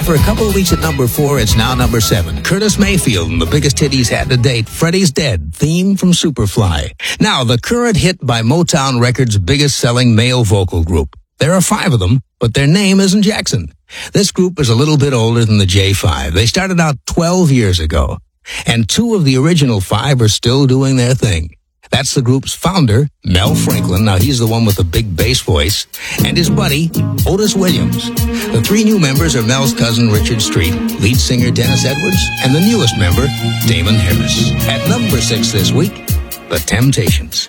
After a couple of weeks at number 4, it's now number 7. Curtis Mayfield and the biggest hit he's had to date, Freddy's Dead, theme from Superfly. Now, the current hit by Motown Records' biggest-selling male vocal group. There are 5 of them, but their name isn't Jackson. This group is a little bit older than the J5. They started out 12 years ago, and 2 of the original 5 are still doing their thing. That's the group's founder, Mel Franklin. Now, he's the one with the big bass voice, and his buddy, Otis Williams. The 3 new members are Mel's cousin, Richard Street, lead singer Dennis Edwards, and the newest member, Damon Harris. At number 6 this week, The Temptations.